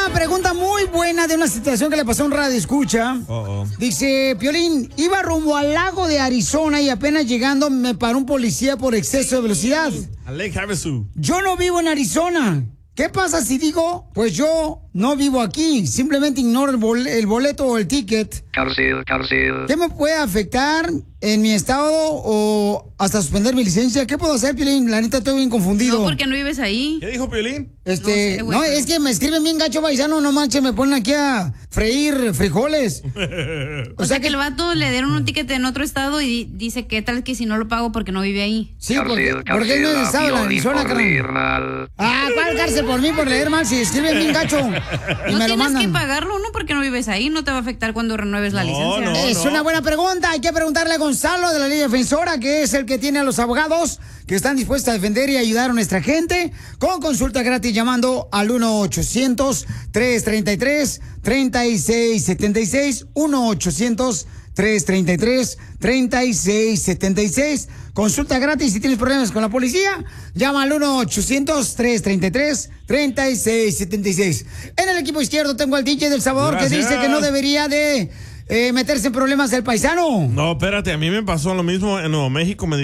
pregunta muy buena de una situación que le pasó a un radio escucha. Dice, Piolín, iba rumbo al lago de Arizona y apenas llegando me paró un policía por exceso de velocidad. A Lake Havasu. Yo no vivo en Arizona. ¿Qué pasa si digo, pues yo no vivo aquí? Simplemente ignoro el boleto o el ticket. Cárcel. ¿Qué me puede afectar en mi estado o hasta suspender mi licencia? ¿Qué puedo hacer, Piolín? La neta estoy bien confundido. No, porque no vives ahí. ¿Qué dijo Piolín? No, es que me escriben bien gacho, paisano, no manches, me ponen aquí a freír frijoles. O sea que el vato le dieron un ticket en otro estado y dice que tal que si no lo pago porque no vive ahí. Sí, porque él no es del estado de Arizona, carnal. Ah, ¿cuál cárcel por mí por leer mal? Si escriben bien gacho y no me lo tienes mandan. que pagarlo, ¿no? Porque no vives ahí, no te va a afectar cuando renueves la licencia. Es una buena pregunta, hay que preguntarle a Gonzalo de la Ley Defensora, que es el que tiene a los abogados que están dispuestos a defender y ayudar a nuestra gente, con consulta gratis llamando al 1-800-333-3676, 1-800-333-3676. Consulta gratis. Si tienes problemas con la policía, llama al 1-800-333-3676. En el equipo izquierdo tengo al DJ del Salvador. Gracias. Que dice que no debería de meterse en problemas el paisano. No, espérate, a mí me pasó lo mismo en Nuevo México. Me